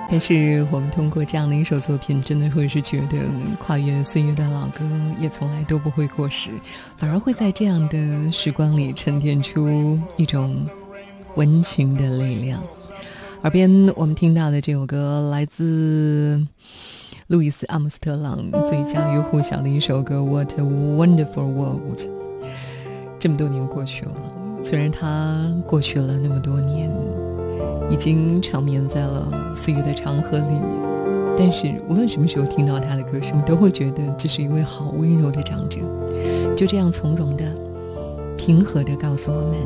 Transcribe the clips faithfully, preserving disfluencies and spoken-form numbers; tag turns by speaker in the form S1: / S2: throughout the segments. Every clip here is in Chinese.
S1: 但是我们通过这样的一首作品，真的会是觉得跨越岁月的老歌也从来都不会过时，反而会在这样的时光里沉淀出一种温情的力量。耳边我们听到的这首歌来自路易斯·阿姆斯特朗最家喻户晓的一首歌 What a Wonderful World。 这么多年过去了，虽然它过去了那么多年，已经长眠在了岁月的长河里面，但是无论什么时候听到他的歌声，都会觉得这是一位好温柔的长者，就这样从容的平和的告诉我们，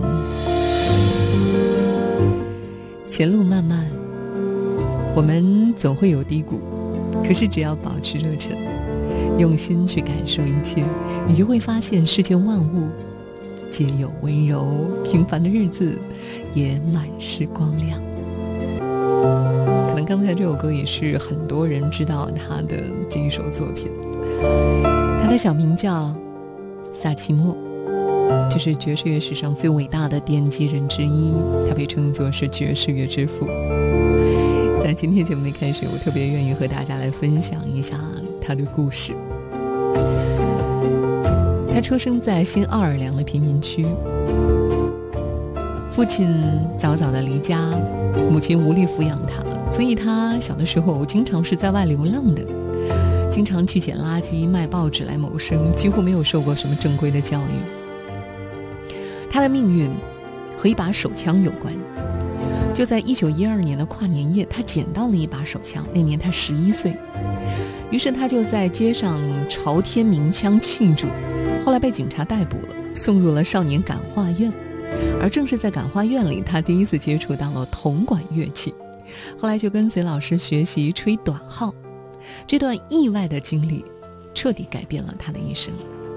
S1: 前路漫漫，我们总会有低谷，可是只要保持热忱，用心去感受一切，你就会发现世间万物皆有温柔，平凡的日子也满是光亮。可能刚才这首歌也是很多人知道他的这一首作品，他的小名叫萨奇莫，就是爵士乐史上最伟大的奠基人之一，他被称作是爵士乐之父。在今天节目的开始，我特别愿意和大家来分享一下他的故事。他出生在新奥尔良的贫民区，父亲早早的离家，母亲无力抚养他，所以他小的时候经常是在外流浪的，经常去捡垃圾卖报纸来谋生，几乎没有受过什么正规的教育。他的命运和一把手枪有关。就在一九一二年的跨年夜，他捡到了一把手枪，那年他十一岁，于是他就在街上朝天鸣枪庆祝，后来被警察逮捕了，送入了少年感化院。而正是在感化院里，他第一次接触到了铜管乐器，后来就跟随老师学习吹短号。这段意外的经历彻底改变了他的一生。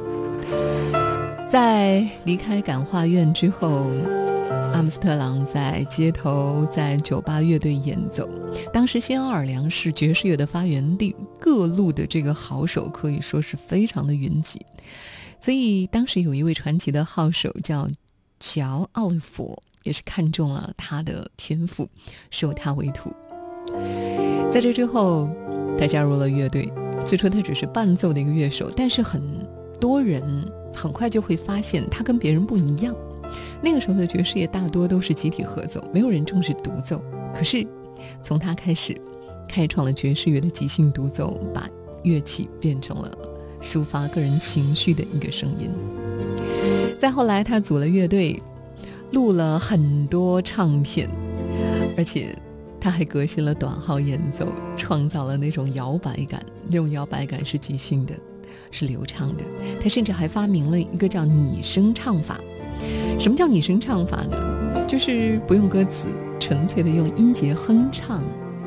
S1: 在离开感化院之后，阿姆斯特朗在街头在酒吧乐队演奏。当时新奥尔良是爵士乐的发源地，各路的这个好手可以说是非常的云集，所以当时有一位传奇的号手叫乔奥利佛，也是看中了他的天赋，收他为徒。在这之后，他加入了乐队，最初他只是伴奏的一个乐手，但是很多人很快就会发现他跟别人不一样。那个时候的爵士乐大多都是集体合奏，没有人重视独奏，可是从他开始开创了爵士乐的即兴独奏，把乐器变成了抒发个人情绪的一个声音。再后来他组了乐队，录了很多唱片，而且他还革新了短号演奏，创造了那种摇摆感，那种摇摆感是即兴的，是流畅的。他甚至还发明了一个叫拟声唱法。什么叫拟声唱法呢？就是不用歌词，纯粹的用音节哼唱。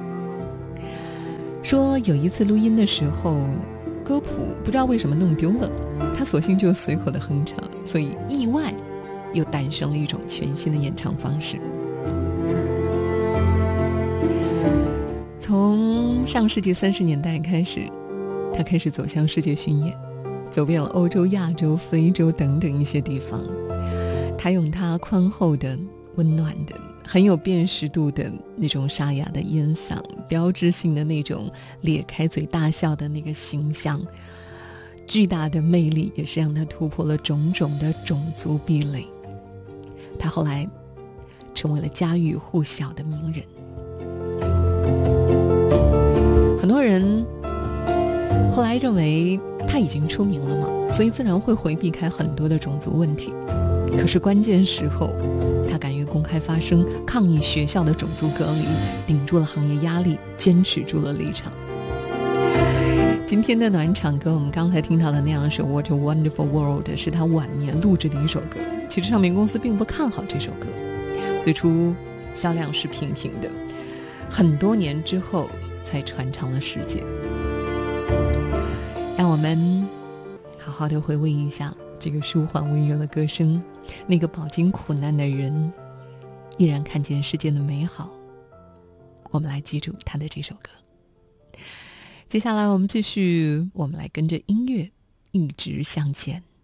S1: 说有一次录音的时候，歌谱不知道为什么弄丢了，他索性就随口的哼唱，所以意外又诞生了一种全新的演唱方式。从上世纪三十年代开始，他开始走向世界巡演，走遍了欧洲、亚洲、非洲等等一些地方。他用他宽厚的、温暖的、很有辨识度的那种沙哑的烟嗓，标志性的那种咧开嘴大笑的那个形象，巨大的魅力也是让他突破了种种的种族壁垒。他后来成为了家喻户晓的名人。很多人后来认为他已经出名了嘛，所以自然会回避开很多的种族问题。可是关键时候，他敢于公开发声，抗议学校的种族隔离，顶住了行业压力，坚持住了立场。今天的暖场歌，我们刚才听到的那样一首 What a Wonderful World 是他晚年录制的一首歌。其实唱片公司并不看好这首歌，最初销量是平平的，很多年之后才传唱了世界。让我们好好的回味一下这个舒缓温柔的歌声，那个饱经苦难的人依然看见世间的美好。我们来记住他的这首歌。接下来我们继续，我们来跟着音乐一直向前。